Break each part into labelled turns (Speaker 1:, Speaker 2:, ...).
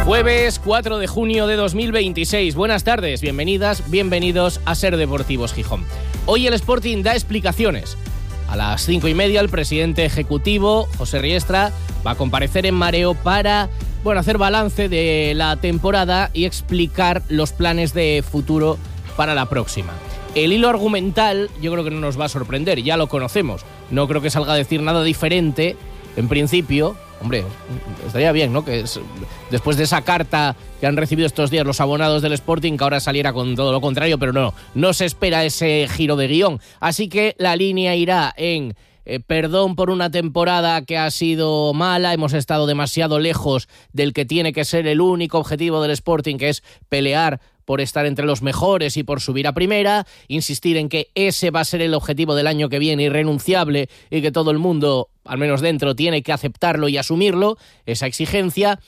Speaker 1: Jueves 4 de junio de 2026. Buenas tardes, bienvenidas, bienvenidos a Ser Deportivos Gijón. Hoy el Sporting da explicaciones. A las 5:30 el presidente ejecutivo, José Riestra, va a comparecer en Mareo para hacer balance de la temporada y explicar los planes de futuro para la próxima. El hilo argumental yo creo que no nos va a sorprender, ya lo conocemos. No creo que salga a decir nada diferente, en principio. Hombre, estaría bien, ¿no? Que después de esa carta que han recibido estos días los abonados del Sporting, que ahora saliera con todo lo contrario, pero no se espera ese giro de guión. Así que la línea irá en perdón por una temporada que ha sido mala, hemos estado demasiado lejos del que tiene que ser el único objetivo del Sporting, que es pelear por estar entre los mejores y por subir a primera, insistir en que ese va a ser el objetivo del año que viene, irrenunciable, y que todo el mundo, al menos dentro, tiene que aceptarlo y asumirlo, esa exigencia.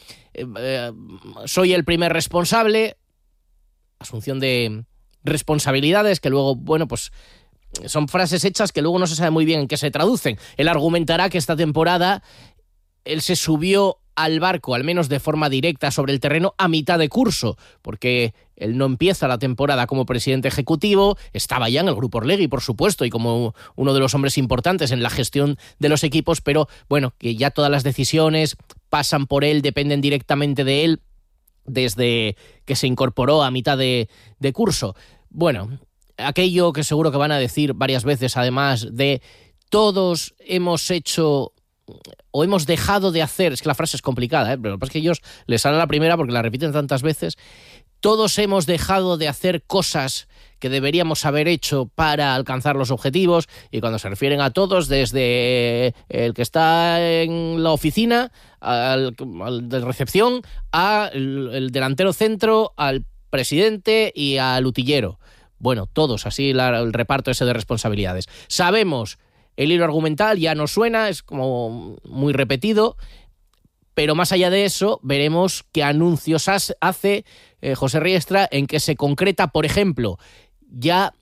Speaker 1: Soy el primer responsable, asunción de responsabilidades que luego, son frases hechas que luego no se sabe muy bien en qué se traducen. Él argumentará que esta temporada él se subió al barco, al menos de forma directa sobre el terreno, a mitad de curso, porque él no empieza la temporada como presidente ejecutivo, estaba ya en el Grupo Orlegui, por supuesto, y como uno de los hombres importantes en la gestión de los equipos, pero que ya todas las decisiones pasan por él, dependen directamente de él, desde que se incorporó a mitad de curso. Aquello que seguro que van a decir varias veces, además de todos hemos hecho o hemos dejado de hacer, es que la frase es complicada, pero lo que pasa es que a ellos les sale la primera porque la repiten tantas veces. Todos hemos dejado de hacer cosas que deberíamos haber hecho para alcanzar los objetivos, y cuando se refieren a todos, desde el que está en la oficina, al de recepción, al delantero centro, al presidente y al utillero. Todos, así el reparto ese de responsabilidades. Sabemos, el hilo argumental ya nos suena, es como muy repetido, pero más allá de eso, veremos qué anuncios hace José Riestra, en que se concreta, por ejemplo, ya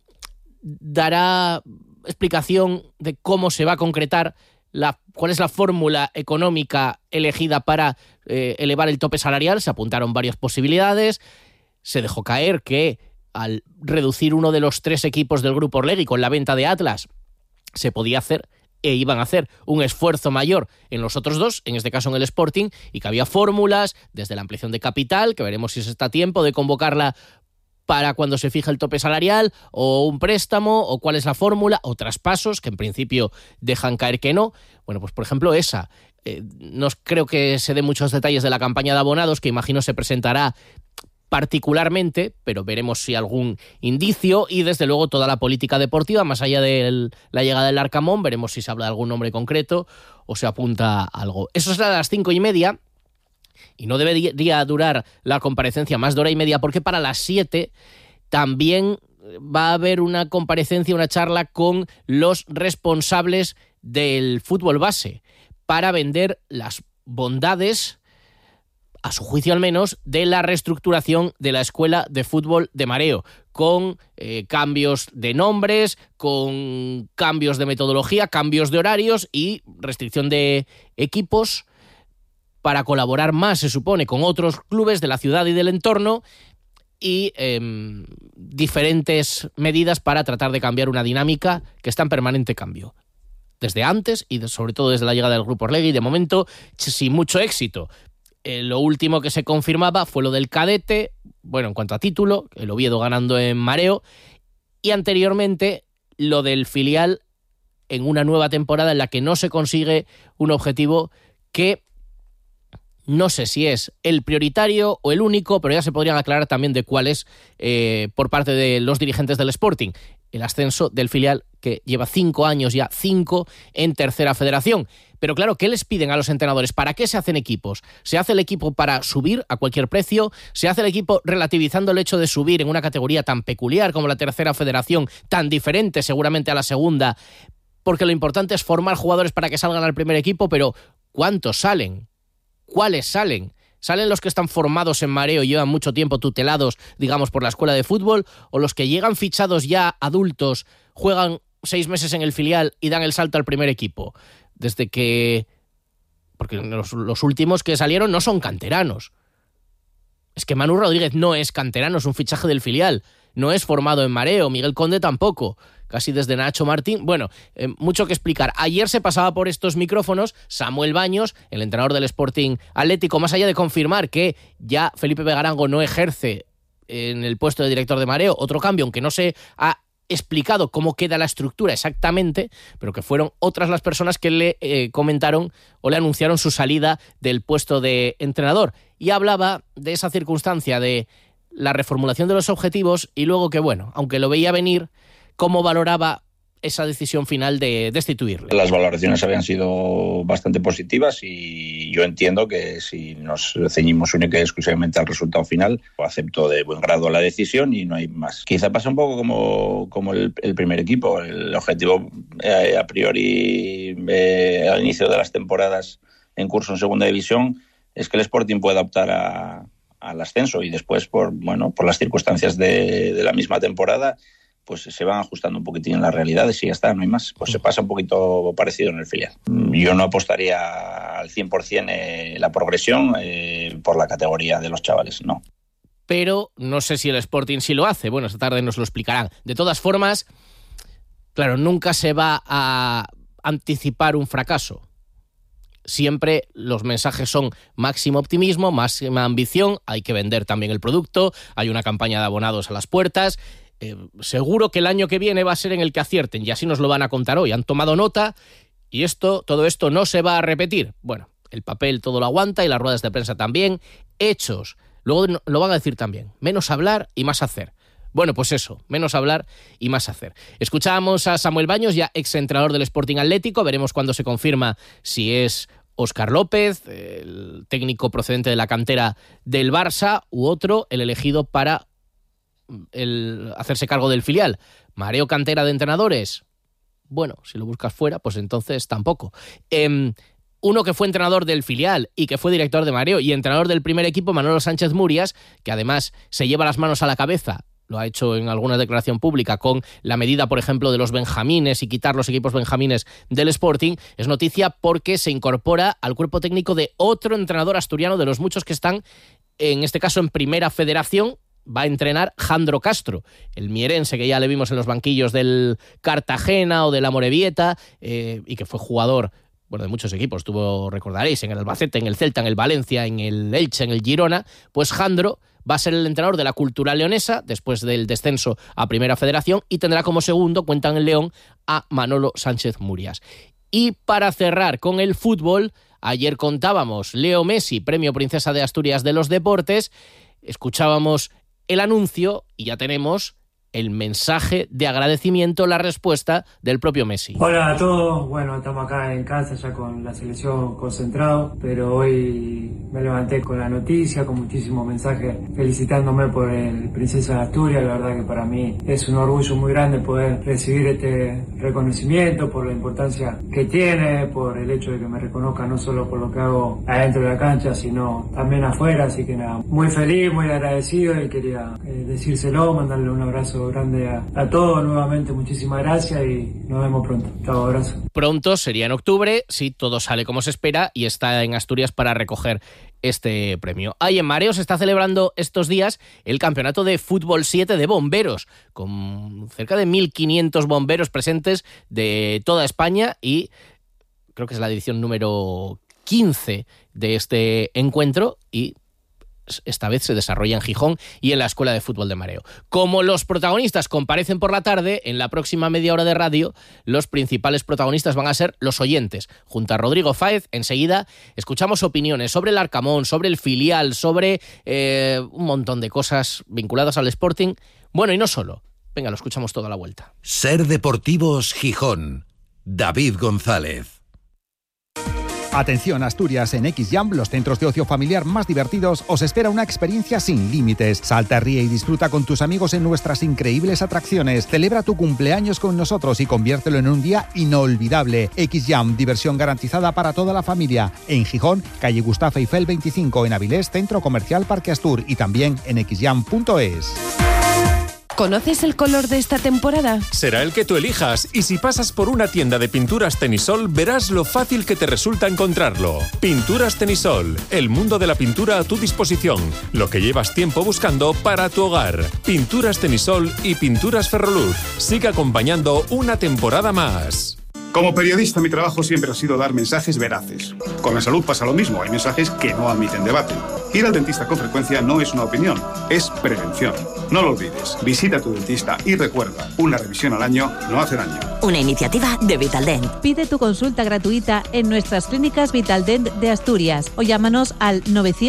Speaker 1: dará explicación de cómo se va a concretar, cuál es la fórmula económica elegida para elevar el tope salarial. Se apuntaron varias posibilidades, se dejó caer que al reducir uno de los 3 equipos del Grupo Orlegui con la venta de Atlas, se podía hacer e iban a hacer un esfuerzo mayor en los otros 2, en este caso en el Sporting, y que había fórmulas desde la ampliación de capital, que veremos si se está a tiempo de convocarla para cuando se fija el tope salarial, o un préstamo, o cuál es la fórmula, o traspasos, que en principio dejan caer que no. Por ejemplo, esa. No creo que se dé muchos detalles de la campaña de abonados, que imagino se presentará particularmente, pero veremos si algún indicio, y desde luego toda la política deportiva, más allá de la llegada del Arcamón, veremos si se habla de algún nombre concreto o se apunta algo. Eso será a las 5:30, y no debería durar la comparecencia más de hora y media, porque para las 7 también va a haber una comparecencia, una charla con los responsables del fútbol base, para vender las bondades, a su juicio al menos, de la reestructuración de la Escuela de Fútbol de Mareo, con cambios de nombres, con cambios de metodología, cambios de horarios y restricción de equipos, para colaborar más, se supone, con otros clubes de la ciudad y del entorno, y diferentes medidas para tratar de cambiar una dinámica que está en permanente cambio. Desde antes y sobre todo desde la llegada del Grupo Orlegui, de momento sin mucho éxito. Lo último que se confirmaba fue lo del cadete, en cuanto a título, el Oviedo ganando en Mareo, y anteriormente lo del filial en una nueva temporada en la que no se consigue un objetivo que no sé si es el prioritario o el único, pero ya se podrían aclarar también de cuál es por parte de los dirigentes del Sporting. El ascenso del filial, que lleva 5 años ya, 5 en tercera federación. Pero claro, ¿qué les piden a los entrenadores? ¿Para qué se hacen equipos? ¿Se hace el equipo para subir a cualquier precio? ¿Se hace el equipo relativizando el hecho de subir en una categoría tan peculiar como la tercera federación, tan diferente seguramente a la segunda? Porque lo importante es formar jugadores para que salgan al primer equipo, pero ¿cuántos salen? ¿Cuáles salen? ¿Salen los que están formados en Mareo y llevan mucho tiempo tutelados, digamos, por la escuela de fútbol? ¿O los que llegan fichados ya adultos, juegan 6 meses en el filial y dan el salto al primer equipo? Desde que... Porque los últimos que salieron no son canteranos. Es que Manu Rodríguez no es canterano, es un fichaje del filial. No es formado en Mareo, Miguel Conde tampoco. Casi desde Nacho Martín. Bueno, mucho que explicar. Ayer se pasaba por estos micrófonos Samuel Baños, el entrenador del Sporting Atlético, más allá de confirmar que ya Felipe Begarango no ejerce en el puesto de director de Mareo, otro cambio, aunque no se ha explicado cómo queda la estructura exactamente, pero que fueron otras las personas que le comentaron o le anunciaron su salida del puesto de entrenador. Y hablaba de esa circunstancia de la reformulación de los objetivos y luego que, bueno, aunque lo veía venir, cómo valoraba esa decisión final de destituirle.
Speaker 2: Las valoraciones habían sido bastante positivas y yo entiendo que si nos ceñimos única y exclusivamente al resultado final, acepto de buen grado la decisión y no hay más. Quizá pasa un poco como el primer equipo. El objetivo a priori al inicio de las temporadas en curso en segunda división es que el Sporting pueda optar al ascenso y después por las circunstancias de la misma temporada pues se van ajustando un poquitín en las realidades y ya está, no hay más. Pues se pasa un poquito parecido en el filial. Yo no apostaría al 100% la progresión por la categoría de los chavales, no.
Speaker 1: Pero no sé si el Sporting sí lo hace. Bueno, esta tarde nos lo explicarán. De todas formas, claro, nunca se va a anticipar un fracaso. Siempre los mensajes son máximo optimismo, máxima ambición, hay que vender también el producto, hay una campaña de abonados a las puertas. Seguro que el año que viene va a ser en el que acierten y así nos lo van a contar hoy. Han tomado nota y todo esto no se va a repetir. Bueno, el papel todo lo aguanta y las ruedas de prensa también. Hechos, luego lo van a decir también. Menos hablar y más hacer. Bueno, pues eso, menos hablar y más hacer. Escuchábamos a Samuel Baños, ya exentrenador del Sporting Atlético. Veremos cuándo se confirma si es Óscar López, el técnico procedente de la cantera del Barça, u otro, el elegido para hacerse cargo del filial. Mareo cantera de entrenadores. Bueno, si lo buscas fuera, pues entonces tampoco. Uno que fue entrenador del filial y que fue director de Mareo y entrenador del primer equipo, Manolo Sánchez Murias, que además se lleva las manos a la cabeza, lo ha hecho en alguna declaración pública con la medida, por ejemplo, de los benjamines y quitar los equipos benjamines del Sporting, es noticia porque se incorpora al cuerpo técnico de otro entrenador asturiano de los muchos que están, en este caso en Primera Federación. Va a entrenar Jandro Castro, el mierense que ya le vimos en los banquillos del Cartagena o de la Morevieta y que fue jugador de muchos equipos, recordaréis, en el Albacete, en el Celta, en el Valencia, en el Elche, en el Girona. Pues Jandro va a ser el entrenador de la Cultural Leonesa después del descenso a Primera Federación y tendrá como segundo, cuentan en León, a Manolo Sánchez Murias. Y para cerrar con el fútbol, ayer contábamos Leo Messi, premio Princesa de Asturias de los Deportes, escuchábamos el anuncio y ya tenemos el mensaje de agradecimiento, la respuesta del propio Messi.
Speaker 3: Hola a todos, bueno, estamos acá en casa ya con la selección concentrado, pero hoy me levanté con la noticia, con muchísimos mensajes felicitándome por el Princesa de Asturias. La verdad que para mí es un orgullo muy grande poder recibir este reconocimiento por la importancia que tiene, por el hecho de que me reconozca no solo por lo que hago adentro de la cancha, sino también afuera, así que nada, muy feliz, muy agradecido y quería decírselo, mandarle un abrazo grande a todos. Nuevamente muchísimas gracias y nos vemos pronto. Chao, abrazo.
Speaker 1: Pronto sería en octubre, si todo sale como se espera, y está en Asturias para recoger este premio. Ahí en Mareo se está celebrando estos días el campeonato de fútbol 7 de bomberos, con cerca de 1.500 bomberos presentes de toda España y creo que es la edición número 15 de este encuentro y esta vez se desarrolla en Gijón y en la Escuela de Fútbol de Mareo. Como los protagonistas comparecen por la tarde, en la próxima media hora de radio, los principales protagonistas van a ser los oyentes. Junto a Rodrigo Fáez, enseguida escuchamos opiniones sobre el Arcamón, sobre el filial, sobre un montón de cosas vinculadas al Sporting. Bueno, y no solo. Venga, lo escuchamos todo a la vuelta.
Speaker 4: Ser Deportivos Gijón. David González.
Speaker 5: Atención Asturias, en XJam, los centros de ocio familiar más divertidos, os espera una experiencia sin límites. Salta, ríe y disfruta con tus amigos en nuestras increíbles atracciones. Celebra tu cumpleaños con nosotros y conviértelo en un día inolvidable. XJam, diversión garantizada para toda la familia. En Gijón, calle Gustavo Eiffel 25, en Avilés, Centro Comercial Parque Astur y también en xjam.es.
Speaker 6: ¿Conoces el color de esta temporada?
Speaker 7: Será el que tú elijas, y si pasas por una tienda de pinturas Tenisol, verás lo fácil que te resulta encontrarlo. Pinturas Tenisol, el mundo de la pintura a tu disposición, lo que llevas tiempo buscando para tu hogar. Pinturas Tenisol y Pinturas Ferroluz. Sigue acompañando una temporada más.
Speaker 8: Como periodista, mi trabajo siempre ha sido dar mensajes veraces. Con la salud pasa lo mismo, hay mensajes que no admiten debate. Ir al dentista con frecuencia no es una opinión, es prevención. No lo olvides, visita a tu dentista y recuerda, una revisión al año no hace daño.
Speaker 9: Una iniciativa de Vitaldent.
Speaker 10: Pide tu consulta gratuita en nuestras clínicas Vitaldent de Asturias o llámanos al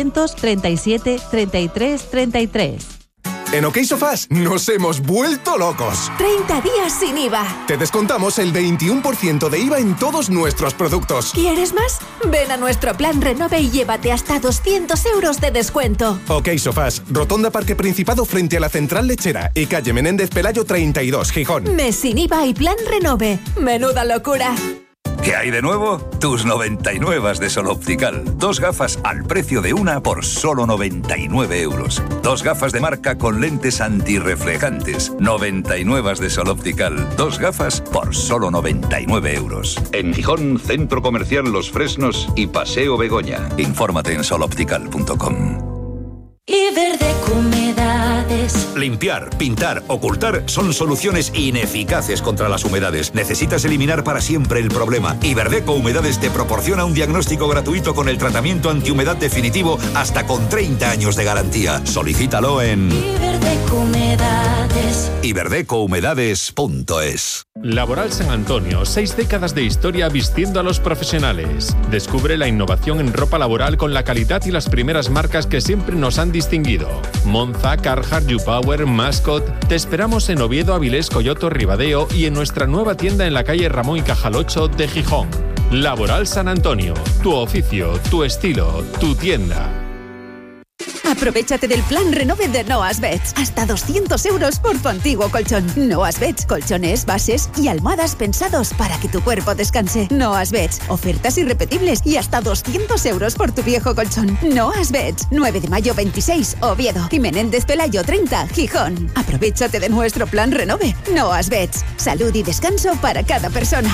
Speaker 10: 937 33 33.
Speaker 11: En OK Sofás nos hemos vuelto locos.
Speaker 9: 30 días sin IVA.
Speaker 11: Te descontamos el 21% de IVA en todos nuestros productos.
Speaker 9: ¿Quieres más? Ven a nuestro plan Renove y llévate hasta 200 euros de descuento.
Speaker 11: OK Sofás, Rotonda Parque Principado frente a la Central Lechera y calle Menéndez Pelayo 32, Gijón.
Speaker 9: Mes sin IVA y plan Renove. ¡Menuda locura!
Speaker 12: ¿Qué hay de nuevo? Tus 99 de Sol Optical. 2 gafas al precio de una por solo 99 euros. 2 gafas de marca con lentes antirreflejantes. 99 de Sol Optical. 2 gafas por solo 99 euros. En Gijón, Centro Comercial Los Fresnos y Paseo Begoña. Infórmate en soloptical.com.
Speaker 13: Iberdeco Humedades.
Speaker 14: Limpiar, pintar, ocultar son soluciones ineficaces contra las humedades. Necesitas eliminar para siempre el problema. Iberdeco Humedades te proporciona un diagnóstico gratuito con el tratamiento antihumedad definitivo hasta con 30 años de garantía. Solicítalo en
Speaker 13: Iberdeco Humedades.
Speaker 14: iberdecouhumedades.es.
Speaker 7: Laboral San Antonio, 6 décadas de historia vistiendo a los profesionales. Descubre la innovación en ropa laboral con la calidad y las primeras marcas que siempre nos han distinguido. Monza, Carhartt, YouPower, Mascot. Te esperamos en Oviedo, Avilés, Coyoto, Ribadeo y en nuestra nueva tienda en la calle Ramón y Cajal 8 de Gijón. Laboral San Antonio, tu oficio, tu estilo, tu tienda.
Speaker 9: Aprovechate del plan Renove de Noas Beds. Hasta 200 euros por tu antiguo colchón. Noas Beds, colchones, bases y almohadas pensados para que tu cuerpo descanse. Noas Beds, ofertas irrepetibles y hasta 200 euros por tu viejo colchón. Noas Beds, 9 de mayo 26, Oviedo y Menéndez Pelayo 30, Gijón. Aprovechate de nuestro plan Renove. Noas Beds, salud y descanso para cada persona.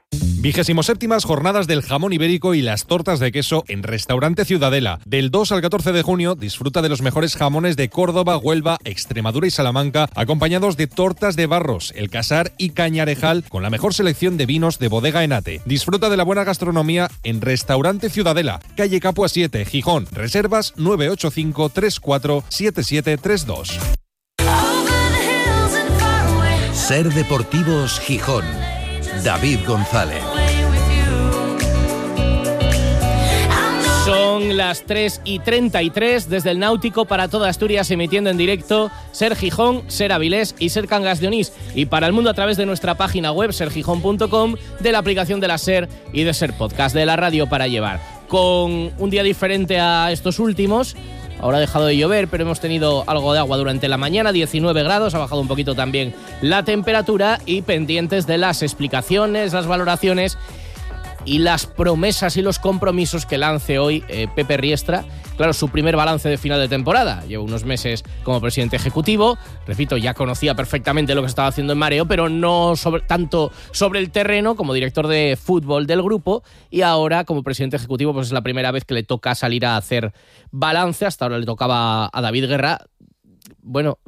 Speaker 5: 27ª Jornadas del Jamón Ibérico y las tortas de queso en Restaurante Ciudadela. Del 2 al 14 de junio disfruta de los mejores jamones de Córdoba, Huelva, Extremadura y Salamanca, acompañados de tortas de Barros, El Casar y Cañarejal, con la mejor selección de vinos de Bodega Enate. Disfruta de la buena gastronomía en Restaurante Ciudadela, calle Capua 7, Gijón. Reservas 985 34 7732.
Speaker 4: Ser Deportivos Gijón. David González.
Speaker 1: Son las 3:33 desde el Náutico para toda Asturias, emitiendo en directo Ser Gijón, Ser Avilés y Ser Cangas de Onís, y para el mundo a través de nuestra página web sergijón.com, de la aplicación de la Ser y de Ser Podcast, de la radio para llevar. Con un día diferente a estos últimos. Ahora ha dejado de llover, pero hemos tenido algo de agua durante la mañana, 19 grados, ha bajado un poquito también la temperatura, y pendientes de las explicaciones, las valoraciones y las promesas y los compromisos que lance hoy Pepe Riestra. Claro, su primer balance de final de temporada. Lleva unos meses como presidente ejecutivo. Repito, ya conocía perfectamente lo que estaba haciendo en Mareo, pero no tanto sobre el terreno como director de fútbol del grupo. Y ahora, como presidente ejecutivo, pues es la primera vez que le toca salir a hacer balance. Hasta ahora le tocaba a David Guerra. Bueno,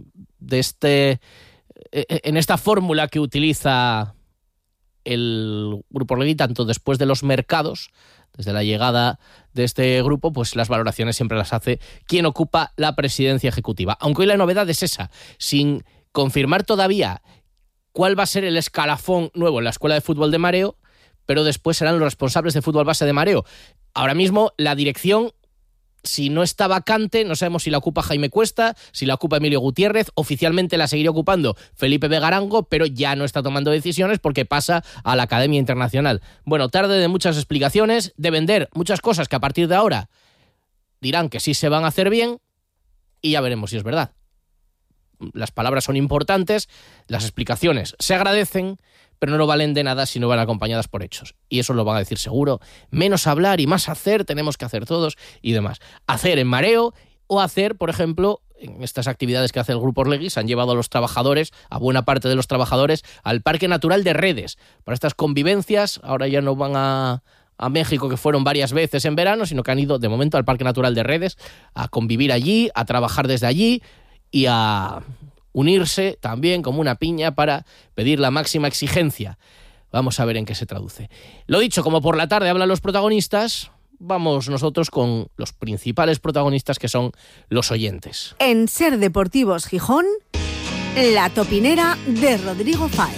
Speaker 1: en esta fórmula que utiliza el Grupo Orlegui, tanto después de los mercados, desde la llegada de este grupo, pues las valoraciones siempre las hace quien ocupa la presidencia ejecutiva. Aunque hoy la novedad es esa, sin confirmar todavía cuál va a ser el escalafón nuevo en la Escuela de Fútbol de Mareo, pero después serán los responsables de fútbol base de Mareo. Ahora mismo la dirección, si no está vacante, no sabemos si la ocupa Jaime Cuesta, si la ocupa Emilio Gutiérrez. Oficialmente la seguiría ocupando Felipe Vegarango, pero ya no está tomando decisiones porque pasa a la Academia Internacional. Bueno, tarde de muchas explicaciones, de vender muchas cosas que a partir de ahora dirán que sí se van a hacer bien, y ya veremos si es verdad. Las palabras son importantes, las explicaciones se agradecen, pero no valen de nada si no van acompañadas por hechos. Y eso lo van a decir seguro. Menos hablar y más hacer, tenemos que hacer todos y demás. Hacer en Mareo, o hacer, por ejemplo, en estas actividades que hace el Grupo Orlegui, se han llevado a los trabajadores, a buena parte de los trabajadores, al Parque Natural de Redes. Para estas convivencias, ahora ya no van a México, que fueron varias veces en verano, sino que han ido de momento al Parque Natural de Redes a convivir allí, a trabajar desde allí y a unirse también como una piña para pedir la máxima exigencia. Vamos a ver en qué se traduce. Lo dicho, como por la tarde hablan los protagonistas, vamos nosotros con los principales protagonistas, que son los oyentes.
Speaker 15: En Ser Deportivos Gijón, la topinera de Rodrigo Fáez.